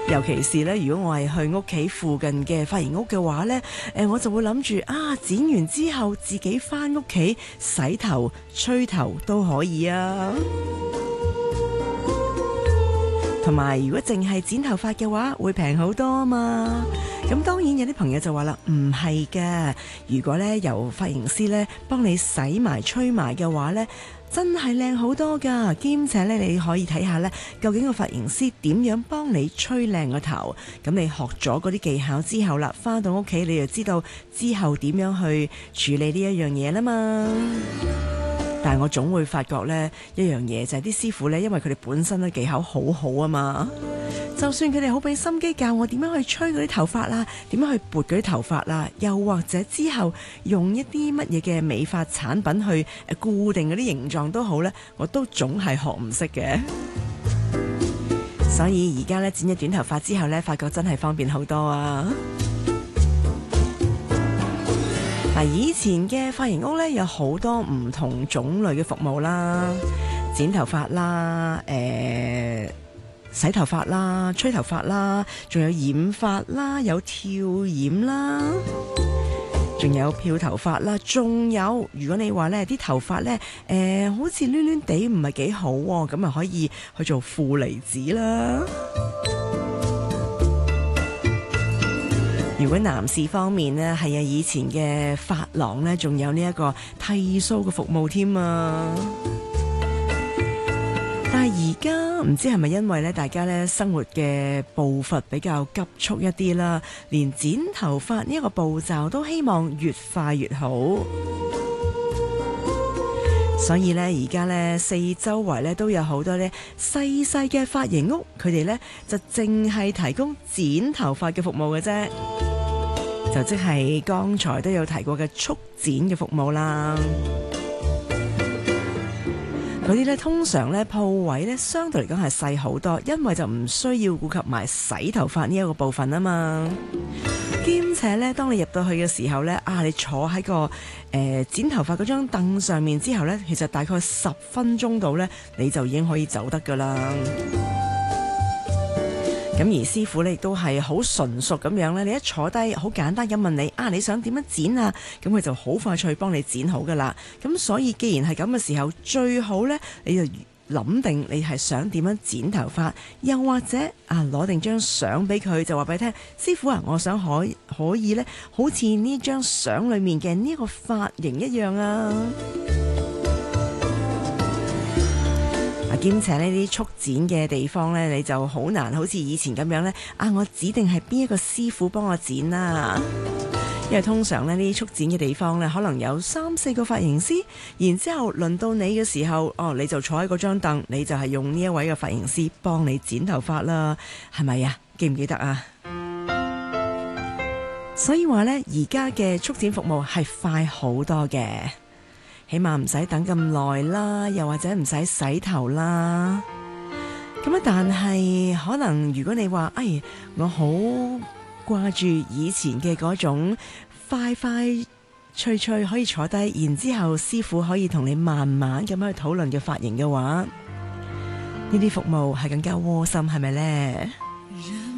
尤其是咧，如果我係去屋企附近嘅髮型屋嘅話咧，我就會諗住剪完之後自己返屋企洗頭、吹頭都可以啊。同埋如果淨係剪頭髮嘅話，會平好多啊嘛。咁當然有啲朋友就話啦，唔係㗎。如果咧由髮型師咧幫你洗埋吹埋嘅話咧，真係靚好多㗎。兼且咧你可以睇下咧，究竟個髮型師點樣幫你吹靚個頭。咁你學咗嗰啲技巧之後啦，返到屋企你就知道之後點樣去處理呢一樣嘢啦嘛。但係我總會發覺呢一樣嘢就係啲師傅呢，因為佢哋本身嘅技巧好好啊嘛，就算佢哋好俾心機教我點樣去吹嗰啲頭髮啦，點樣去撥嗰啲頭髮啦，又或者之後用一啲乜嘢嘅美髮產品去固定嗰啲形狀都好呢，我都總係學唔識嘅。所以而家呢，剪咗短頭髮之後呢，發覺真係方便好多啊！以前嘅髮型屋咧有好多唔同種類嘅服務啦，剪頭髮啦、洗頭髮啦、吹頭髮啦，仲有染髮啦，有跳染啦，仲有漂頭髮啦，仲有如果你話咧啲頭髮咧好似攣攣地唔係幾好喎，咁啊可以去做負離子啦。如果男士方面呢，係啊，以前嘅髮廊呢，仲有呢一個剃鬚嘅服務添啊。但係而家唔知係咪因為咧，大家咧生活嘅步伐比較急速一啲啦，連剪頭髮呢一個步驟都希望越快越好。所以咧，而家咧四周圍咧都有好多咧細細嘅髮型屋，佢哋咧就淨係提供剪頭髮嘅服務嘅啫。就即係剛才都有提過嘅速剪嘅服務啦。嗰啲咧通常咧鋪位咧相對嚟講係細好多，因為就唔需要顧及埋洗頭髮呢一個部分啊嘛。兼且咧，當你入到去嘅時候咧，你坐喺個剪頭髮嗰張凳上面之後咧，其實大概10分鐘度咧，你就已經可以走得噶啦。咁而師傅咧亦都係好純熟咁樣咧，你一坐低好簡單咁問你你想點樣剪啊？咁佢就好快脆幫你剪好噶啦。咁所以既然係咁嘅時候，最好咧你就諗定你係想點樣剪頭髮，又或者攞定張相俾佢，就話俾佢聽，師傅我想可以咧，好似呢張相裏面嘅呢個髮型一樣啊。兼且呢啲速剪嘅地方呢，你就好難好似以前咁樣呢。我指定係邊一個師傅幫我剪啦。因為通常呢啲速剪嘅地方呢，可能有3、4個髮型師，然之後輪到你嘅時候，你就坐喺嗰張凳，你就係用呢一位嘅髮型師幫你剪頭髮啦，係咪啊？記唔記得啊？所以話呢，而家嘅速剪服務係快好多嘅。起碼唔使等咁耐啦，又或者唔使洗頭啦。咁但係可能如果你話，我好掛住以前嘅嗰種快快脆脆可以坐低，然之後師傅可以同你慢慢咁樣去討論嘅髮型嘅話，呢啲服務係更加窩心，係咪呢？